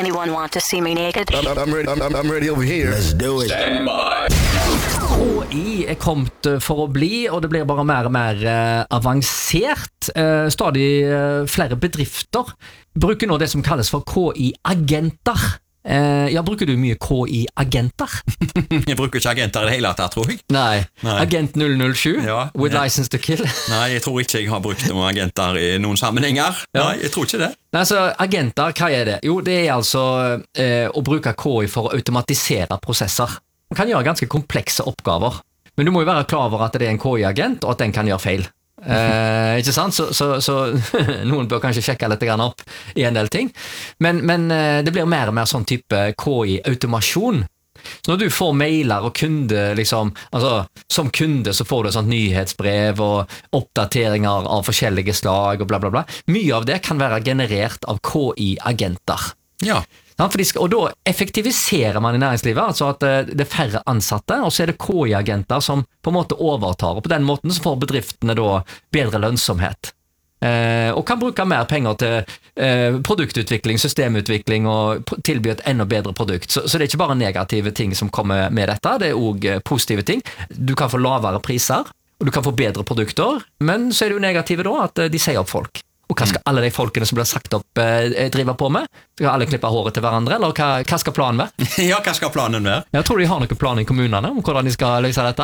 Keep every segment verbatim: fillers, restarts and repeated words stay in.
Anyone want to see me naked? I'm, I'm, ready, I'm, I'm ready over here. Let's do it. Stand by. K I er kommet for å bli, og det blir bare mer og mer eh, avansert. Eh, stadig eh, flere bedrifter bruker nå det som kalles for K I-agenter. Eh, ja, bruker du mye K I-agenter? Jeg bruker ikke agenter i det hele tatt, tror jeg. Nei. Nei. Agent null null sju, Ja, with ja. license to kill. Nei, jeg tror ikke jeg har brukt noen agenter i noen sammenhenger. Ja. Nei, jeg tror ikke det. Nei, så agenter, hva er det? Jo, det er altså eh, å bruke K I for å automatisere prosesser. Man kan gjøre ganske komplekse oppgaver, men du må jo være klar over at det er en K I-agent, og at den kan gjøre feil. Eh, ikke sant? Så, så, så noen bør kanskje sjekke litt grann opp i en del ting, men, men eh, det blir mer og mer sånn type K I-automasjon. Så når du får mailer og kunde, liksom, altså, som kunde så får du et sånt nyhetsbrev og oppdateringer av forskjellige slag og bla bla bla. Mye av det kan være generert av K I-agenter. Ja. For de skal, og da effektiviserer man i næringslivet, altså at det er færre ansatte, og så er det K I-agenter som på en måte overtar, og på den måten så får bedriftene da bedre lønnsomhet. Eh, og kan bruke mer penger til eh, produktutvikling, systemutvikling og tilby et enda bedre produkt. Så, så det er ikke bare negative ting som kommer med dette, det er også positive ting. Du kan få lavere priser, og du kan få bedre produkter, men så er det jo negative da at de sier opp folk. Og hva skal alle de folkene som blir sagt opp eh, drive på med? Skal alle klippe håret til hverandre, eller hva, hva skal planen være? Ja, hva skal planen være? Jeg tror de har noen plan i kommunene om hvordan de skal løse dette.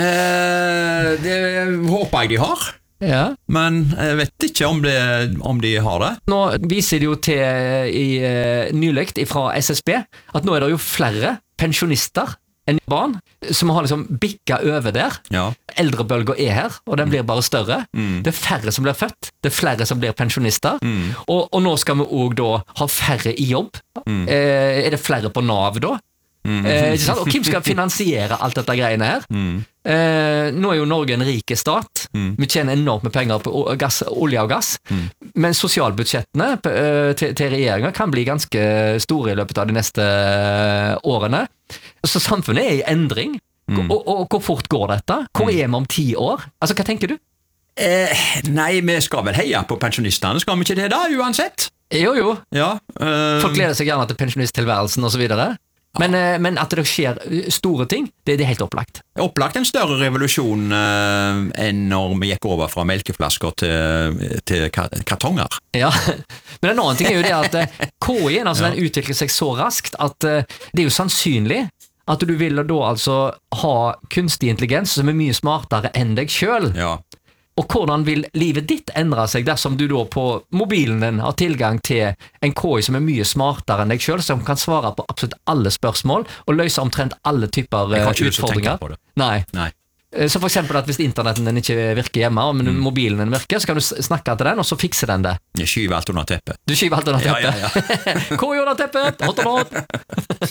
Eh, det håper jeg de har, Ja. men jeg vet ikke om, det, om de har det. Nå viser de jo til i uh, nyligt fra S S B at nå er det jo flere pensjonister enn barn som har liksom bikka over der. Ja. Eldrebølger er her, og den blir bare større. Mm. Det er færre som blir født, det er flere som blir pensjonister, Mm. og, og nå skal vi også da ha færre i jobb. Mm. Eh, er det flere på Nav da? Mm. Eh, ikke sant? Og hvem skal finansiere alt dette greiene her? Mm. Eh, nå er jo Norge en rike stat. Mm. Vi tjener enormt med penger på o- gass, olje og gass, Mm. men sosialbudsjettene eh, til, til regjeringen kan bli ganske store i løpet av de neste eh, årene. Så samfunnet er i endring. Mm. Og, og, og hvor fort går dette? Hvor er vi om ti år? Altså, hva tenker du? Eh, nei, vi skal vel heie på pensjonistene, skal vi ikke det da, uansett? Jo, jo. Ja. Eh, Folk gleder seg gjerne til pensjonisttilværelsen og så videre. Men, eh, men at det skjer store ting, det, det er helt opplagt. opplagt en større revolusjon eh, enn når vi gikk over fra melkeflasker til, til ka- kartonger. Ja, men en annen ting er jo det at eh, K I-en altså, Ja. den utvikler seg så raskt at eh, det er jo sannsynlig at du vil da altså ha kunstig intelligens som er mye smartere enn deg selv. Ja. Og hvordan vil livet ditt endre seg dersom du da på mobilen din har tilgang til en K I som er mye smartere enn deg selv, som kan svare på absolutt alle spørsmål og løse omtrent alle typer Jeg eh, har ikke lyst til å tenke utfordringer? på det. Nei. Nei. Eh, Så for eksempel at hvis internetten din ikke virker hjemme, men Mm. mobilen din virker, så kan du s- snakke til den, og så fikser den det. Jeg skyver alt under teppet. Du skyver alt under Ja, teppet. ja, ja. K I under teppet, hot or not?